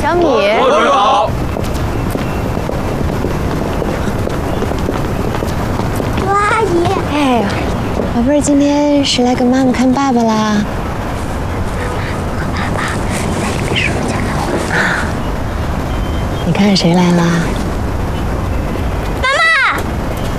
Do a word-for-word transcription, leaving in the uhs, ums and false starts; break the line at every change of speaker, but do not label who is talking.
小米。
伯爵好。
罗阿姨。
哎，宝贝儿，今天是来跟妈妈看爸爸啦？
和爸爸在里面睡觉。
你看谁来啦？